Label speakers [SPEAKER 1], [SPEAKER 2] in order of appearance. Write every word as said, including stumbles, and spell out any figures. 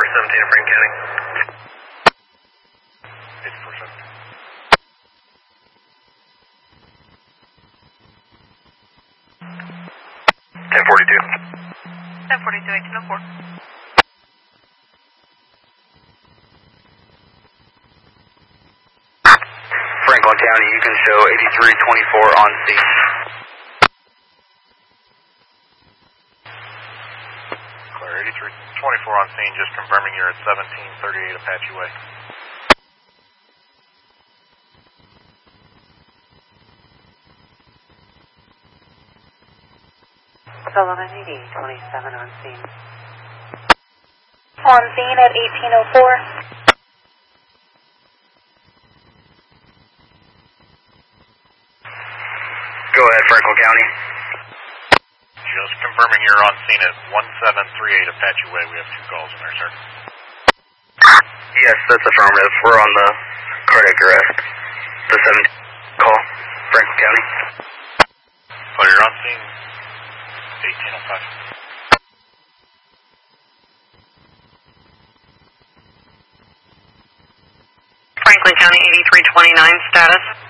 [SPEAKER 1] seventeen in Franklin County.
[SPEAKER 2] eighty-four seventeen.
[SPEAKER 1] ten forty-two.
[SPEAKER 3] ten forty-two, eighteen oh four.
[SPEAKER 1] Franklin County, you can show eighty-three twenty-four on scene.
[SPEAKER 2] Clear, eighty-three twenty-four on scene, just confirming you're at seventeen thirty-eight Apache Way.
[SPEAKER 4] Sullivan eighty twenty-seven on scene.
[SPEAKER 3] On scene at eighteen oh four.
[SPEAKER 1] Go ahead, Franklin County.
[SPEAKER 2] Just confirming you're on scene at one seven three eight Apache Way. We have two calls in there, sir.
[SPEAKER 1] Yes, that's affirmative. We're on the cardiac arrest. The seven call, Franklin County.
[SPEAKER 2] Oh, you're on scene eighteen oh five.
[SPEAKER 4] Franklin County eighty-three twenty-nine status.